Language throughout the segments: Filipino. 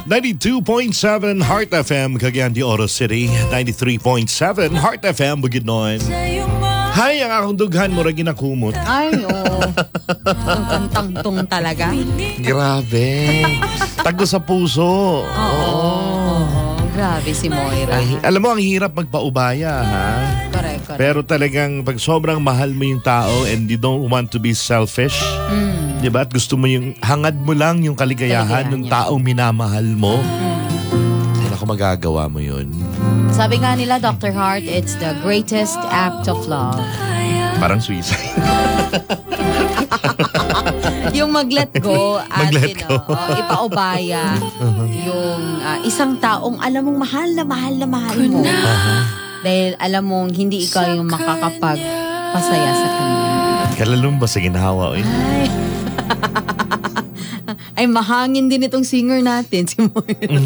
92.7 Heart FM, Cagayan de Oro City. 93.7 Heart FM, Bukidnon. Hay, ang akong dughan mo rin ginakumot. Ay, ang kantang-tung talaga. Grabe. Tago sa puso. Oo. Grabe si Moira. Ay, alam mo, ang hirap magpaubaya, ha? Correct. Pero talagang pag sobrang mahal mo yung tao and you don't want to be selfish, diba? At gusto mo yung, hangad mo lang yung kaligayahan ng taong minamahal mo. Ay, naku, magagawa mo yun. Sabi nga nila, Dr. Hart, it's the greatest act of love. Parang suicide. Yung mag-let go at Mag-let go. ipaubaya yung isang taong alam mong mahal na mahal mo. Dahil alam mong hindi ikaw yung makakapagpasaya sa kanya. Kalalong ba sa ginawa? Ay, mahangin din itong singer natin, si Moira.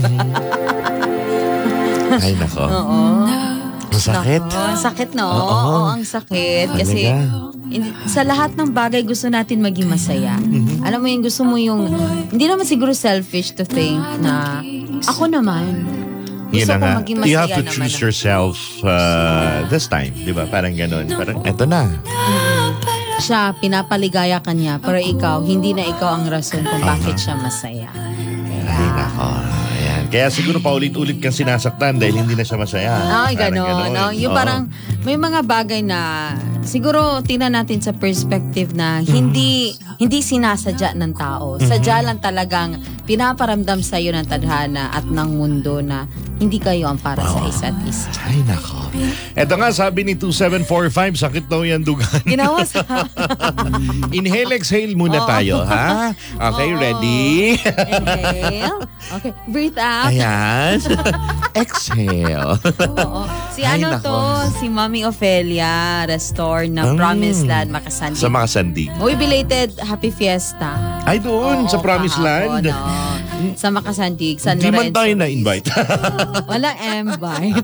Ay, nako. Oo. Masakit. Sakit, no? Oo, ang sakit. Kasi sa lahat ng bagay gusto natin maging masaya. Alam mo yung gusto mo yung, hindi naman siguro selfish to think na ako naman. Gusto ko maging masaya naman. You have to choose yourself this time. Di ba? Parang ganun. Parang eto na. Siya, pinapaligaya ka niya. Pero ikaw, hindi na ikaw ang rason kung bakit siya masaya. Ay, nako. Ayan. Kaya siguro paulit-ulit kang sinasaktan dahil hindi na siya masaya. Ay, gano'n. No? Yung parang may mga bagay na siguro tingnan natin sa perspective na hindi sinasadya ng tao. Sadya lang talagang pinaparamdam sa iyo ng tadhana at ng mundo na hindi kayo ang para sa isa't isa. Ay, nako. Eto nga, sabi ni 2745, sakit daw yan dugan. Ginawa sa... Inhale, exhale muna tayo, ha? Okay, ready? Inhale. Okay, breathe out. Ayan. Exhale. Oo. Si si Mami Ofelia, restore ng Promised Land, Makasandig. Sa Makasandig. Uy, belated Happy Fiesta. Ay, doon, sa Promised Land. Sa Makasandig, San Lorenzo. Di man tayo na-invite. Walang invite.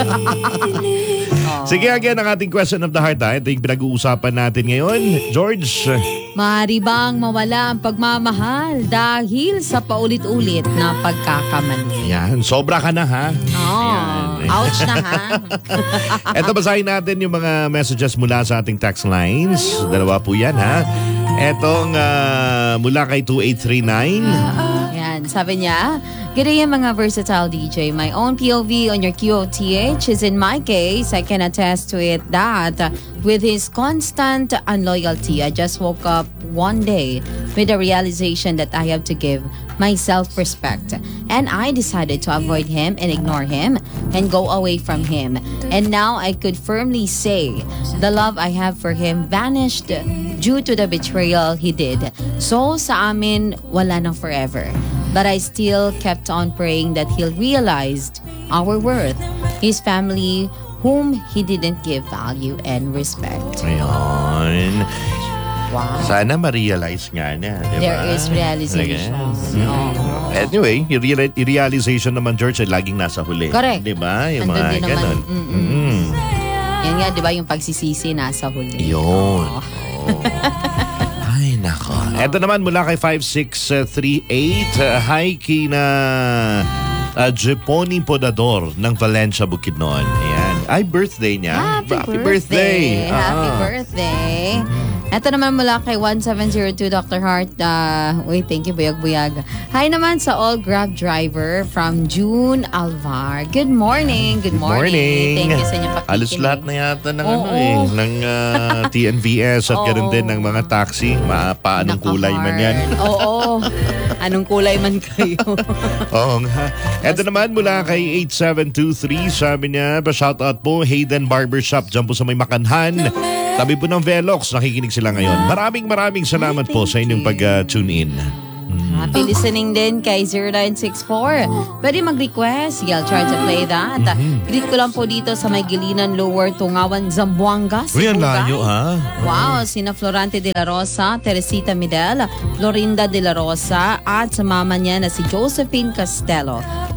Sige, again, ang ating question of the heart. Ito yung pinag-uusapan natin ngayon. George. Maaari bang mawala ang pagmamahal dahil sa paulit-ulit na pagkakamali? Yan, sobra ka na, ha? Ouch na, ha? Ito, basahin natin yung mga messages mula sa ating text lines. Dalawa po yan, ha? Etong mula kay 2839. Yan, sabi niya, good day mga versatile DJ. My own POV on your QOTH is in my case, I can attest to it that with his constant unloyalty, I just woke up one day with the realization that I have to give myself respect. And I decided to avoid him and ignore him and go away from him. And now I could firmly say the love I have for him vanished due to the betrayal he did. So sa amin, wala nang forever. But I still kept on praying that he'll realize our worth. His family, whom he didn't give value and respect. Ayun. Wow. Sana ma-realize nga na, diba? There is realization. Anyway, yung realization naman, George, ay laging nasa huli. Correct. Diba? Yung andun mga ganun. Yan nga, diba, yung pagsisisi nasa huli. Yun. Ay, nako. Ito naman mula kay 5638. Hi, kina Jeponi Podador ng Valencia, Bukidnon. Ayan. Ay, birthday niya. Happy birthday. Happy birthday. Ito naman mula kay 1702 Dr. Hart. Wait, thank you, Buyag-Buyag. Hi naman sa all Grab driver from June Alvar. Good morning. Good morning. Thank you sa inyong pakikinig. Alos lahat na yata ng ng TNVS at ganoon din ng mga taxi. Paanong kulay man yan. Oo. Anong kulay man kayo. Oo nga. Ito naman mula kay 8723. Sabi niya, pa-shoutout po, Hayden Barbershop dyan po sa may Makanhan. Tabi po ng Velox, nakikinig sila ngayon. Maraming salamat po sa inyong pag-tune in. Happy listening din kay 0964. Pwede mag-request. I'll try to play that. Greet ko lang po dito sa may Gilinan, Lower Tungawan, Zamboanga. Uy, ang layo, ha? Wow, sina Florante de la Rosa, Teresita Midel, Florinda de la Rosa, at sa mama niya na si Josephine Castelo.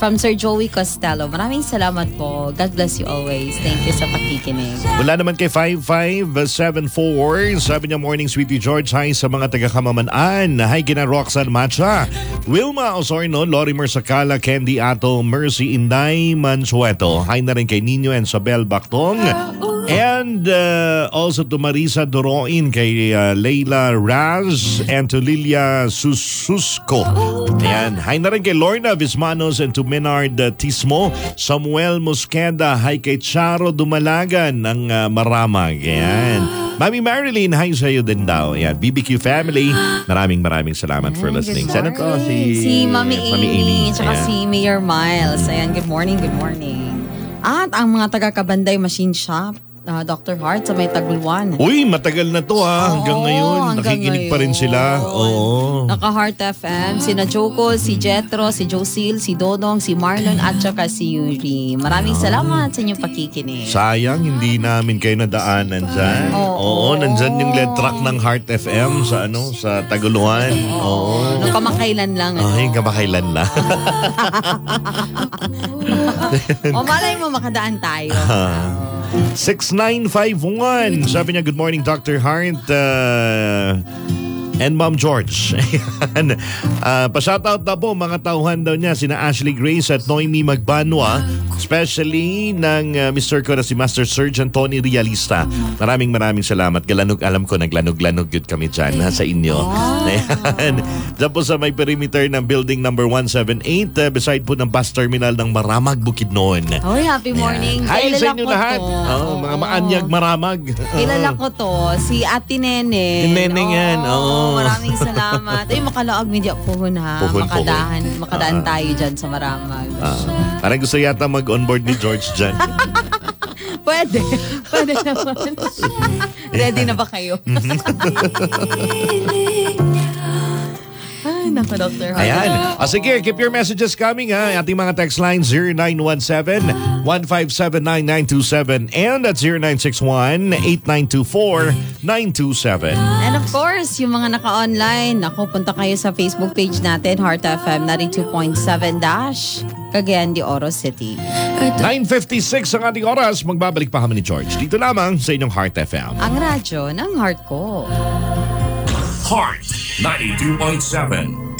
from Sir Joey Costello. Maraming salamat po. God bless you always. Thank you sa pakikinig. Mula naman kay 5574, sabi niya, morning Sweetie George, hi sa mga taga-Kamamanaan. Hi kina Roxanne Macha, Wilma Osorno, Lorimer Sakala, Candy Ato, Mercy Inday Mansueto. Hi na rin kay Nino and Sabel Bactong. And also to Marisa Doroin, kay Leila Raz, and to Lilia Sususko. Ayan. Hi na rin kay Lorna Vismanos and to Menard Tismo, Samuel Musqueda, hi kay Charo Dumalagan ng Maramag. Ayan. Mami Marilyn, hi sa iyo din daw. Ayan. BBQ family, maraming salamat for listening. Sana to Si Mami Amy, tsaka Ayan. si Mayor Miles. Ayan, good morning. At ang mga taga-Kabanday Machine Shop, Dr. Hart sa may Taguluan. Uy, matagal na to hanggang Oo, ngayon. hanggang Nakikinig pa rin sila. ngayon. Oo. Naka-Heart FM, sina Joko, si Jetro, si Josil, si Dodong, si Marlon, at saka si Yuri. Maraming salamat sa inyong pakikinig. Sayang, hindi namin kayo nadaanan dyan. Oo, nandyan yung lead track ng Heart FM sa Taguluan. Oo. Nung kamakailan lang. Ay, kamakailan lang. O malay mo makadaan tayo. 6951. Sabi niya, good morning Dr. Hart and Mom George. Ayan. Pa-shoutout na po mga tauhan daw niya, sina Ashley Grace at Noemi Magbanwa, especially ng Mr. ko na si Master Surgeon Tony Realista. Maraming salamat. Galanog, alam ko naglanog-lanog yun kami dyan sa inyo. Ayan. Diyan po sa may perimeter ng building number 178 beside po ng bus terminal ng Maramag, Bukidnon. Hoy, happy morning. Hi sa Kilala inyo ko lahat. to. Mga maanyag Maramag. Kilala ko to, si Ate Nene. Si Nene yan, oo. Maraming salamat. Ay, makalaog media puhon ha. Puhon. Makadaan tayo dyan sa Maramag. Parang gusto yata mag-onboard ni George dyan. Pwede naman. Ready na ba kayo? Ay, naku, Dr. Hart. Ayan. Sige, keep your messages coming ha. Ating mga text line 0917-157-9927 and at 0961-8924-927. And of course, yung mga naka-online, punta kayo sa Facebook page natin, Heart FM 92.7 Cagayan de Oro City. 9:56 ang ating oras. Magbabalik pa kami ni George. Dito lamang sa inyong Heart FM. Ang radyo ng heart ko. Heart 92.7